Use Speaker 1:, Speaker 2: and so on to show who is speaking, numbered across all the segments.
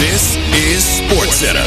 Speaker 1: This is SportsCenter.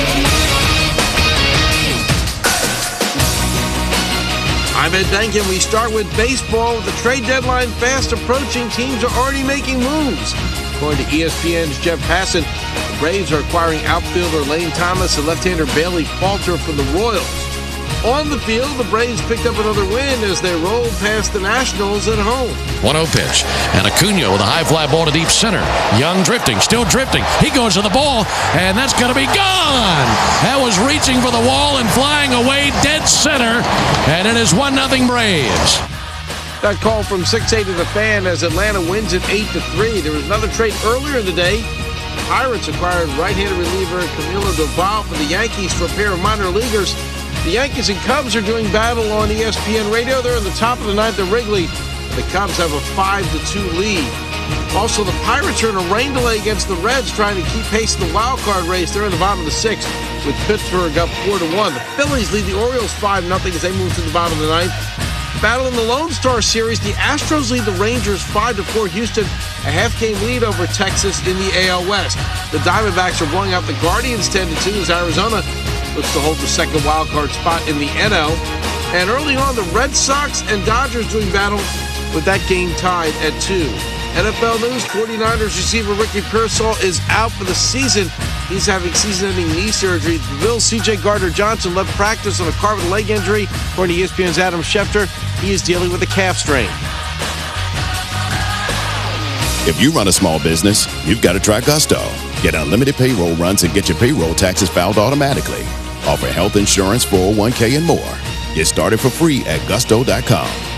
Speaker 2: I'm Ed Duncan. We start with baseball. With the trade deadline fast approaching, teams are already making moves. According to ESPN's Jeff Passan, the Braves are acquiring outfielder Lane Thomas and left-hander Bailey Falter from the Royals. On the field, the Braves picked up another win as they rolled past the Nationals at home.
Speaker 3: 1-0 pitch, and Acuna with a high fly ball to deep center. Young drifting, still drifting. He goes to the ball, and that's going to be gone. That was reaching for the wall and flying away dead center, and it is 1-0 Braves.
Speaker 2: That call from 680 to the Fan as Atlanta wins it 8-3. There was another trade earlier in the day. Pirates acquired right-handed reliever Camilo Doval for the Yankees for a pair of minor leaguers. The Yankees and Cubs are doing battle on ESPN Radio. They're in the top of the ninth at Wrigley. The Cubs have a 5-2 lead. Also, the Pirates are in a rain delay against the Reds, trying to keep pace in the wild card race. They're in the bottom of the sixth, with Pittsburgh up 4-1. The Phillies lead the Orioles 5-0 as they move to the bottom of the ninth. Battle in the Lone Star Series, the Astros lead the Rangers 5-4. Houston, a half-game lead over Texas in the AL West. The Diamondbacks are blowing out the Guardians 10-2 as Arizona looks to hold the second wildcard spot in the NL. And early on, the Red Sox and Dodgers doing battle with that game tied at 2. NFL news, 49ers receiver Ricky Pearsall is out for the season. He's having season-ending knee surgery. The Bills' C.J. Gardner-Johnson left practice on a carved leg injury. According to ESPN's Adam Schefter, he is dealing with a calf strain.
Speaker 1: If you run a small business, you've got to try Gusto. Get unlimited payroll runs and get your payroll taxes filed automatically. Offer health insurance, 401k, and more. Get started for free at gusto.com.